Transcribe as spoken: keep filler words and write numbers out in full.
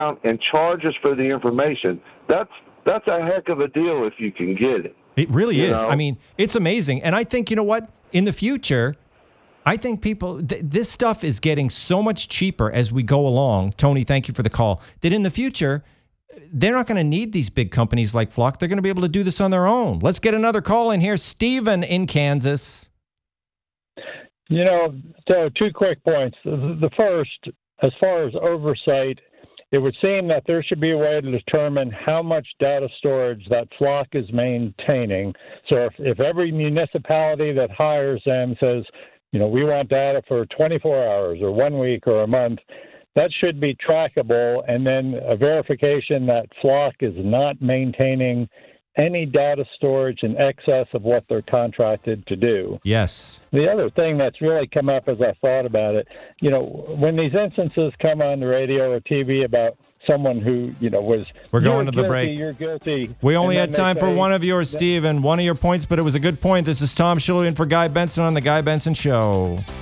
and charge us for the information. That's that's a heck of a deal if you can get it. It really you is. know? I mean, it's amazing. And I think, you know what? In the future, I think people, th- this stuff is getting so much cheaper as we go along. Tony, thank you for the call. That in the future, they're not going to need these big companies like Flock. They're going to be able to do this on their own. Let's get another call in here. Stephen in Kansas. You know, so two quick points. The first, as far as oversight, it would seem that there should be a way to determine how much data storage that Flock is maintaining. So if, if every municipality that hires them says, you know, we want data for twenty-four hours or one week or a month, that should be trackable, and then a verification that Flock is not maintaining any data storage in excess of what they're contracted to do. Yes. The other thing that's really come up as I thought about it, you know, when these instances come on the radio or T V about someone who, you know, was We're going to the guilty, break. You're guilty. We only and had then time they for say, one of yours, Stephen. One of your points, but it was a good point. This is Tom Shillue in for Guy Benson on The Guy Benson Show.